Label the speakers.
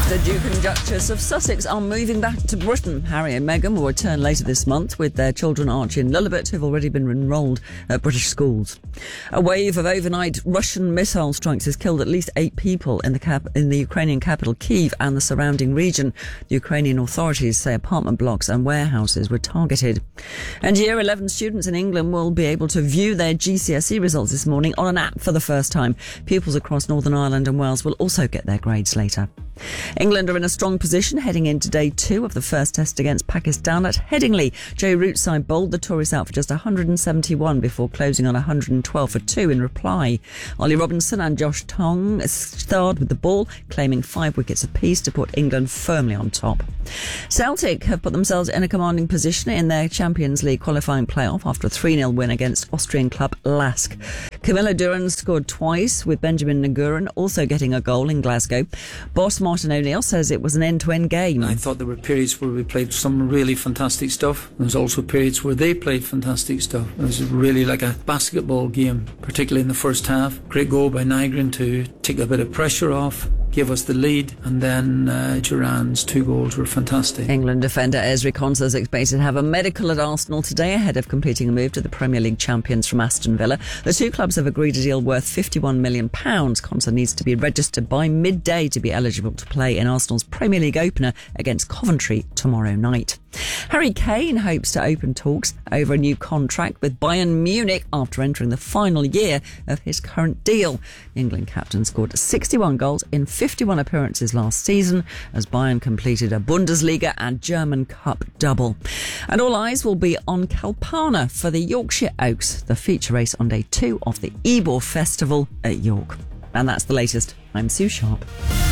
Speaker 1: The Duke and Duchess of Sussex are moving back to Britain. Harry and Meghan will return later this month with their children Archie and Lilibet, who've already been enrolled at British schools. A wave of overnight Russian missile strikes has killed at least 8 people in the Ukrainian capital Kyiv and the surrounding region. The Ukrainian authorities say apartment blocks and warehouses were targeted. And Year 11 students in England will be able to view their GCSE results this morning on an app for the first time. Pupils across Northern Ireland and Wales will also get their grades later. England are in a strong position heading into day 2 of the first test against Pakistan at Headingley. Joe Root's side bowled the Tories out for just 171 before closing on 112 for 2 in reply. Ollie Robinson and Josh Tongue starred with the ball, claiming 5 wickets apiece to put England firmly on top. Celtic have put themselves in a commanding position in their Champions League qualifying playoff after a 3-0 win against Austrian club Lask. Camilla Duran scored twice, with Benjamin Naguran also getting a goal in Glasgow. Boss Martin O'Neill says it was an end-to-end game.
Speaker 2: I thought there were periods where we played some really fantastic stuff. There was also periods where they played fantastic stuff. It was really like a basketball game, particularly in the first half. Great goal by Nygren to take a bit of pressure off, give us the lead, and then Duran's 2 goals were fantastic.
Speaker 1: England defender Ezri Konsa is expected to have a medical at Arsenal today ahead of completing a move to the Premier League champions from Aston Villa. The 2 clubs have agreed a deal worth £51 million. Konsa needs to be registered by midday to be eligible to play in Arsenal's Premier League opener against Coventry tomorrow night. Harry Kane hopes to open talks over a new contract with Bayern Munich after entering the final year of his current deal. The England captain scored 61 goals in 51 appearances last season as Bayern completed a Bundesliga and German Cup double. And all eyes will be on Kalpana for the Yorkshire Oaks, the feature race on day 2 of the Ebor Festival at York. And that's the latest. I'm Sue Sharp.